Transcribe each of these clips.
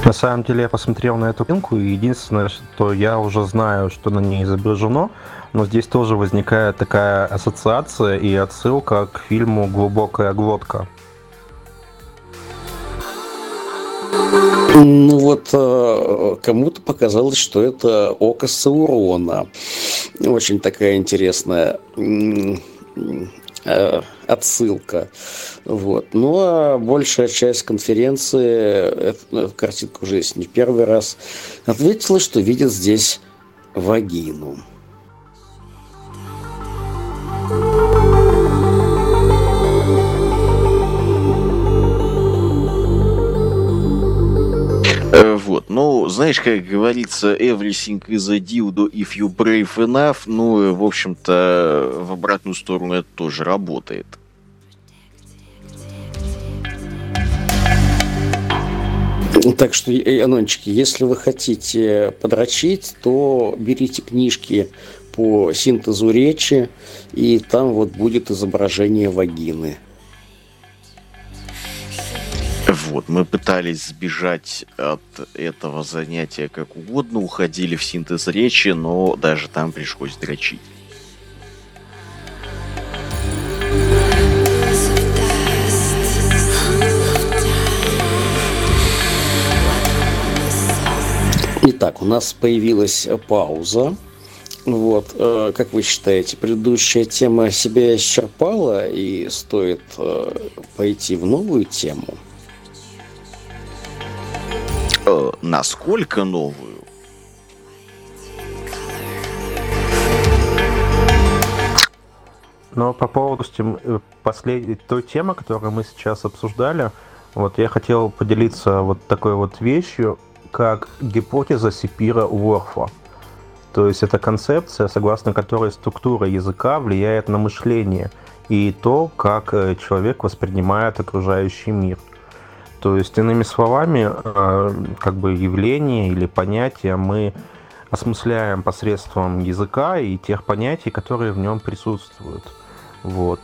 На самом деле я посмотрел на эту картинку, и единственное, что я уже знаю, что на ней изображено, но здесь тоже возникает такая ассоциация и отсылка к фильму «Глубокая глотка». Ну вот кому-то показалось, что это око Саурона. Очень такая интересная отсылка. Вот. Ну а большая часть конференции, эта картинка уже есть не первый раз, ответила, что видит здесь вагину. Вот, ну, знаешь, как говорится, everything is a dildo if you brave enough, ну, в общем-то, в обратную сторону это тоже работает. Так что, Анончики, если вы хотите подрочить, то берите книжки по синтезу речи, и там вот будет изображение вагины. Вот, мы пытались сбежать от этого занятия как угодно, уходили в синтез речи, но даже там пришлось дрочить. Итак, у нас появилась пауза. Вот, как вы считаете, предыдущая тема себя исчерпала и стоит пойти в новую тему? Насколько новую? Но по поводу той темы, которую мы сейчас обсуждали, вот я хотел поделиться вот такой вот вещью, как гипотеза Сапира-Вhорфа. То есть это концепция, согласно которой структура языка влияет на мышление и то, как человек воспринимает окружающий мир. То есть, иными словами, как бы явление или понятие мы осмысляем посредством языка и тех понятий, которые в нем присутствуют. Вот.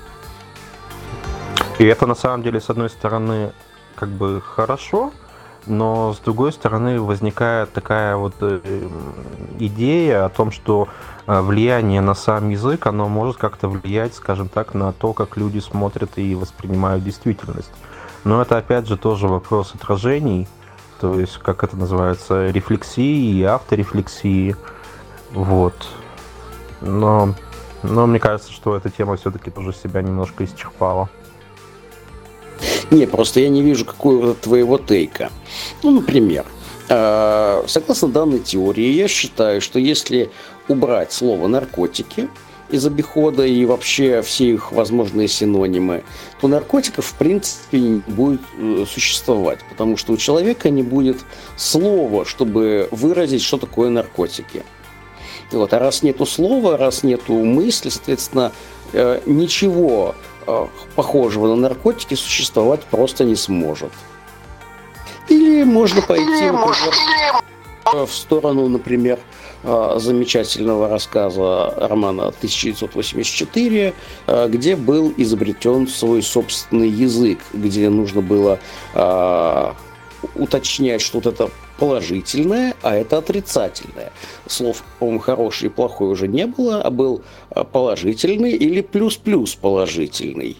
И это на самом деле, с одной стороны, как бы хорошо, но с другой стороны возникает такая вот идея о том, что влияние на сам язык, оно может как-то влиять, скажем так, на то, как люди смотрят и воспринимают действительность. Но это, опять же, тоже вопрос отражений, то есть, как это называется, рефлексии и авторефлексии. Вот. Но мне кажется, что эта тема все-таки тоже себя немножко исчерпала. Не, просто я не вижу какого-то твоего тейка. Ну, например, согласно данной теории, я считаю, что если убрать слово «наркотики» из обихода и вообще все их возможные синонимы, то наркотиков в принципе не будет существовать, потому что у человека не будет слова, чтобы выразить, что такое наркотики. Вот. А раз нету слова, раз нету мысли, соответственно, ничего похожего на наркотики существовать просто не сможет. Или можно пойти, например, в сторону, например, замечательного рассказа романа 1984, где был изобретен свой собственный язык, где нужно было уточнять, что вот это положительное, а это отрицательное. Слов, по-моему, хороший и плохой уже не было, а был положительный или плюс-плюс положительный.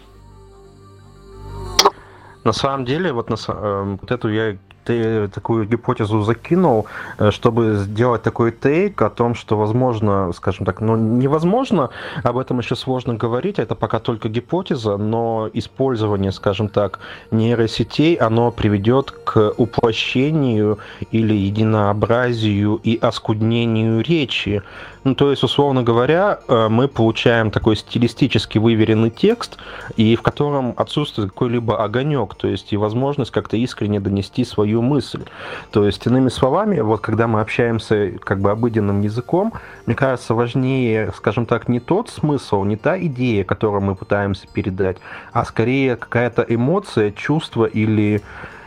На самом деле, вот эту я такую гипотезу закинул, чтобы сделать такой тейк о том, что возможно, скажем так, невозможно, об этом еще сложно говорить, это пока только гипотеза, но использование, скажем так, нейросетей, оно приведет к упрощению или единообразию и оскуднению речи. Ну, то есть, условно говоря, мы получаем такой стилистически выверенный текст, и в котором отсутствует какой-либо огонек, то есть и возможность как-то искренне донести свою мысль. То есть, иными словами, вот когда мы общаемся как бы обыденным языком, мне кажется, важнее, скажем так, не тот смысл, не та идея, которую мы пытаемся передать, а скорее какая-то эмоция, чувство или...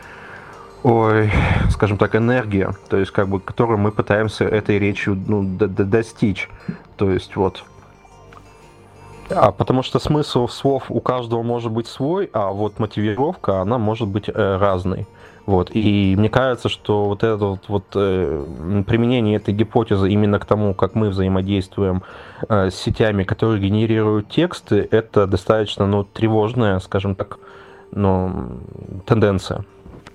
скажем так, энергия, то есть как бы, которую мы пытаемся этой речью достичь, то есть вот. Потому что смысл слов у каждого может быть свой, а вот мотивировка, она может быть разной. Вот. И мне кажется, что вот это применение этой гипотезы именно к тому, как мы взаимодействуем с сетями, которые генерируют тексты, это достаточно тревожная, скажем так, тенденция.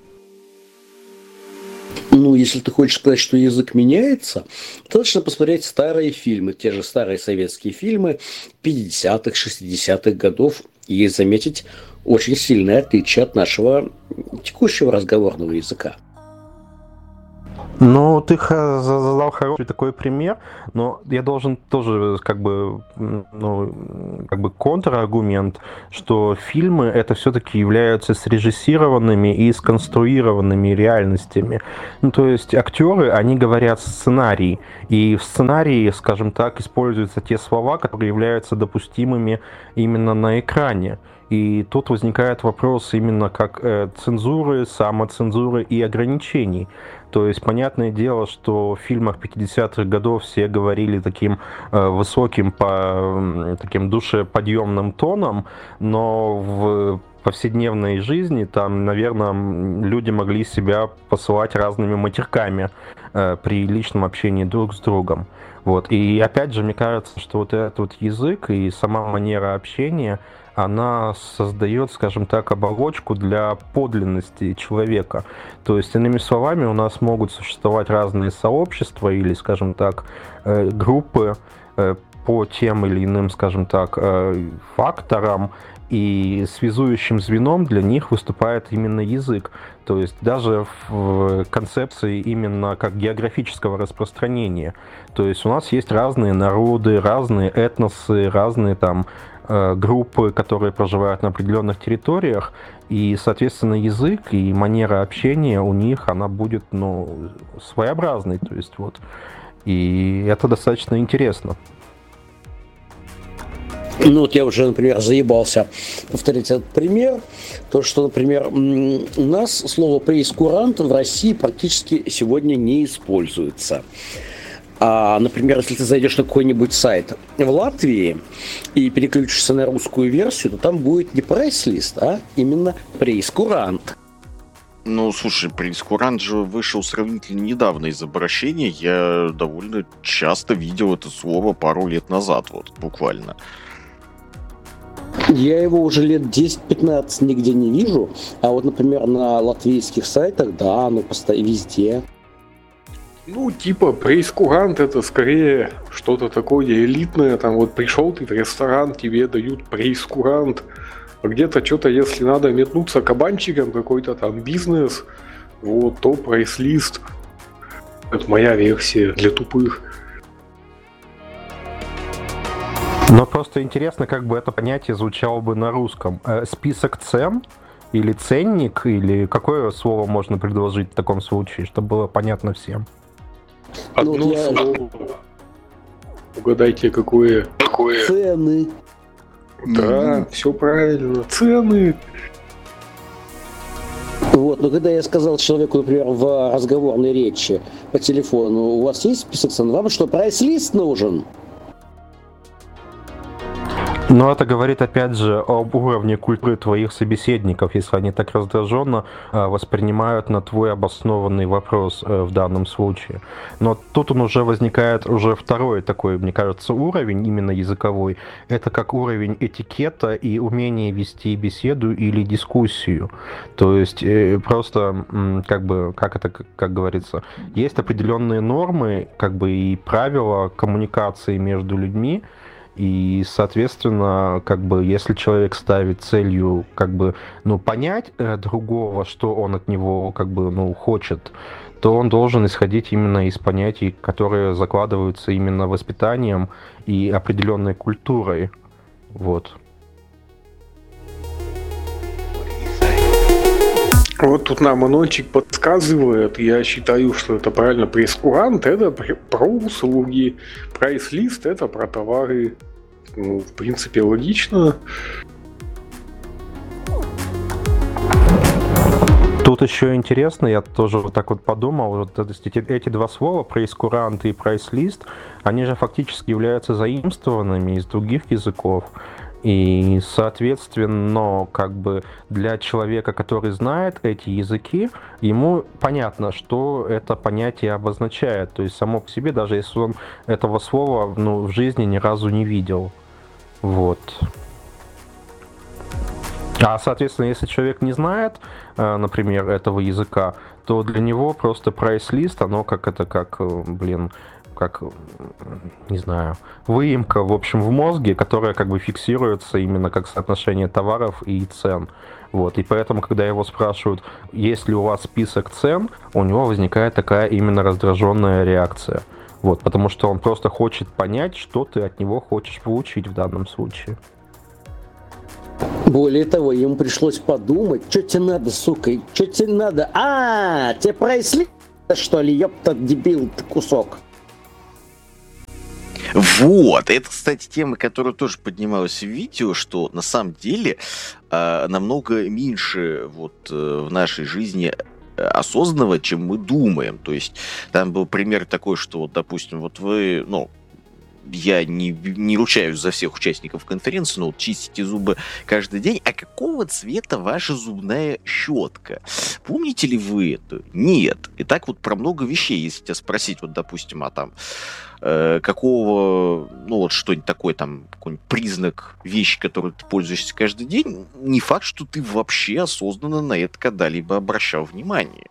Если ты хочешь сказать, что язык меняется, то достаточно посмотреть старые фильмы, те же старые советские фильмы 50-х, 60-х годов, и заметить очень сильное отличие от нашего текущего разговорного языка. Ты задал хороший такой пример, но я должен тоже контраргумент, что фильмы это все-таки являются срежиссированными и сконструированными реальностями. То есть актеры, они говорят сценарий, и в сценарии, скажем так, используются те слова, которые являются допустимыми именно на экране. И тут возникает вопрос именно как цензуры, самоцензуры и ограничений. То есть, понятное дело, что в фильмах 50-х годов все говорили таким высоким, таким душеподъемным тоном, но в повседневной жизни там, наверное, люди могли себя посылать разными матерками при личном общении друг с другом. Вот. И опять же, мне кажется, что вот этот язык и сама манера общения, она создает, скажем так, оболочку для подлинности человека. То есть, иными словами, у нас могут существовать разные сообщества или, скажем так, группы по тем или иным, скажем так, факторам, и связующим звеном для них выступает именно язык. То есть даже в концепции именно как географического распространения. То есть у нас есть разные народы, разные этносы, разные там группы, которые проживают на определенных территориях, и, соответственно, язык и манера общения у них, она будет, своеобразной, то есть и это достаточно интересно. Я уже, например, заебался повторить этот пример. То, что, например, у нас слово «преискурант» в России практически сегодня не используется. А, например, если ты зайдешь на какой-нибудь сайт в Латвии и переключишься на русскую версию, то там будет не прайс-лист, а именно преискурант. Слушай, преискурант же вышел сравнительно недавно из обращения. Я довольно часто видел это слово пару лет назад, буквально. Я его уже лет 10-15 нигде не вижу, а например, на латвийских сайтах, да, оно везде. Преискурант это скорее что-то такое элитное, там пришел ты в ресторан, тебе дают преискурант, а где-то что-то, если надо метнуться кабанчиком, какой-то там бизнес, то прайс-лист. Это моя версия для тупых. Но просто интересно, как бы это понятие звучало бы на русском. Список цен или ценник, или какое слово можно предложить в таком случае, чтобы было понятно всем? Одно слово. Угадайте, какое? Цены. Да, все правильно. Цены. Но когда я сказал человеку, например, в разговорной речи по телефону, у вас есть список цен? Вам что, прайс-лист нужен? Но это говорит, опять же, об уровне культуры твоих собеседников, если они так раздраженно воспринимают на твой обоснованный вопрос в данном случае. Но тут он уже возникает второй такой, мне кажется, уровень, именно языковой. Это как уровень этикета и умение вести беседу или дискуссию. То есть просто, как говорится, есть определенные нормы, и правила коммуникации между людьми. И, соответственно, если человек ставит целью, понять другого, что он от него, хочет, то он должен исходить именно из понятий, которые закладываются именно воспитанием и определенной культурой. Тут нам Анончик подсказывает, я считаю, что это правильно. Преискурант это про услуги, прайс-лист это про товары. В принципе, логично. Тут еще интересно, я тоже вот так вот подумал, вот эти два слова, прейскурант и прайс-лист, они же фактически являются заимствованными из других языков. И, соответственно, как бы для человека, который знает эти языки, ему понятно, что это понятие обозначает. То есть само по себе, даже если он этого слова в жизни ни разу не видел. Вот. А, соответственно, если человек не знает, например, этого языка, то для него просто прайс-лист, оно не знаю, выемка, в общем, в мозге, которая как бы фиксируется именно как соотношение товаров и цен. Вот. И поэтому, когда его спрашивают, есть ли у вас список цен, у него возникает такая именно раздраженная реакция. Вот. Потому что он просто хочет понять, что ты от него хочешь получить в данном случае. Более того, ему пришлось подумать, что тебе надо, сука, что тебе надо? Тебе прайс-лист, что ли, ёпта, дебил ты кусок. Вот, это, кстати, тема, которая тоже поднималась в видео, что на самом деле намного меньше в нашей жизни осознанного, чем мы думаем. То есть там был пример такой, что, допустим, вы, я не ручаюсь за всех участников конференции, но чистите зубы каждый день. А какого цвета ваша зубная щетка? Помните ли вы это? Нет. И так про много вещей, если тебя спросить, допустим, какого, что-нибудь такое, какой-нибудь признак вещи, которой ты пользуешься каждый день, не факт, что ты вообще осознанно на это когда-либо обращал внимание.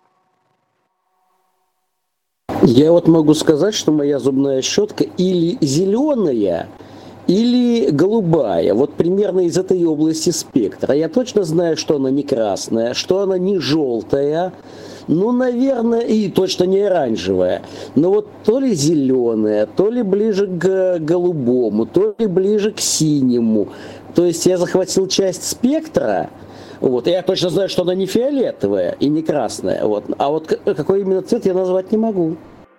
Я могу сказать, что моя зубная щетка или зеленая, или голубая. Примерно из этой области спектра. Я точно знаю, что она не красная, что она не желтая, наверное, и точно не оранжевая. Но то ли зеленая, то ли ближе к голубому, то ли ближе к синему. То есть я захватил часть спектра. Я точно знаю, что она не фиолетовая и не красная. А какой именно цвет, я назвать не могу.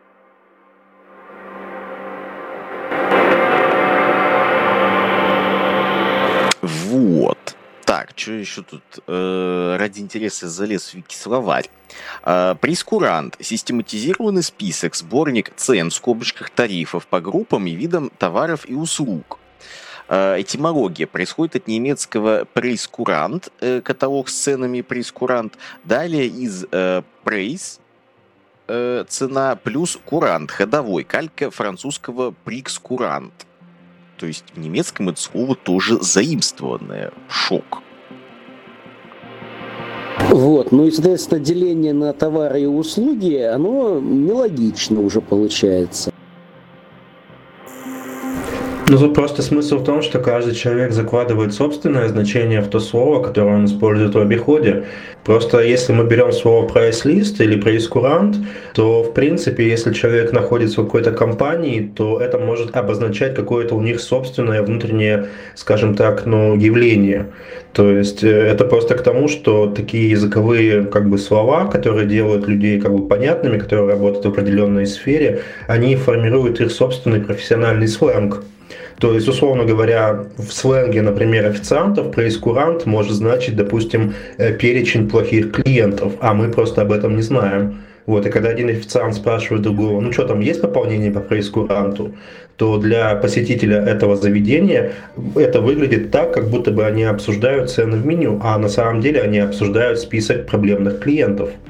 Так, что еще тут? Ради интереса залез в Вики-словарь. Прейскурант. Систематизированный список, сборник цен в скобочках тарифов по группам и видам товаров и услуг. Этимология происходит от немецкого прейскурант, каталог с ценами прейскурант. Далее из прейс, цена, плюс курант, ходовой, калька французского прикскурант. То есть в немецком это слово тоже заимствованное. Шок. И, соответственно, деление на товары и услуги, оно нелогично уже получается. Тут просто смысл в том, что каждый человек закладывает собственное значение в то слово, которое он использует в обиходе. Просто если мы берем слово прайс-лист или прейскурант, то, в принципе, если человек находится в какой-то компании, то это может обозначать какое-то у них собственное внутреннее, скажем так, явление. То есть это просто к тому, что такие языковые слова, которые делают людей понятными, которые работают в определенной сфере, они формируют их собственный профессиональный сленг. То есть, условно говоря, в сленге, например, официантов, прейскурант может значить, допустим, перечень плохих клиентов, а мы просто об этом не знаем. И когда один официант спрашивает другого, что там есть пополнение по прейскуранту, то для посетителя этого заведения это выглядит так, как будто бы они обсуждают цены в меню, а на самом деле они обсуждают список проблемных клиентов.